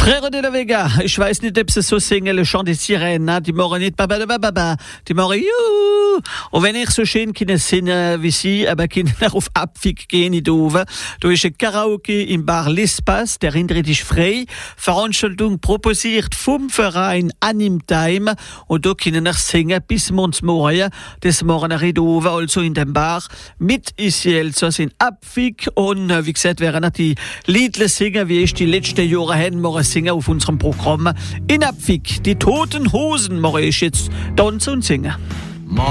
Frère de la Vega, ich weiß nicht, ob sie so singen, le chant des sirènes, ne? Die machen nicht babadababa, die machen juhu. Und wenn ich so schön können singen wie sie, aber können auch auf Abfick gehen in Dove, da ist ein Karaoke im Bar L'Espace, der erinnert dich frei, Veranstaltung proposiert vom Verein Animtime, und da können wir singen bis morgen, das morgen in Dove, also in dem Bar, mit Isiel, so sind Abfick, und wie gesagt, werden die Liedle singen, wie ich die letzten Jahre haben, singen auf unserem Programm in Abfick. Die Toten Hosen mache ich jetzt tanzen und singen.